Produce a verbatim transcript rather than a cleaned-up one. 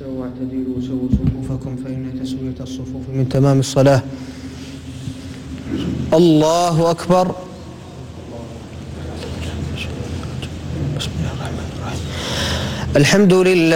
استووا واعتدلوا وسووا صفوفكم فإن تسوية الصفوف من تمام الصلاة. الله أكبر. بسم الله الرحمن الرحيم. الحمد لله.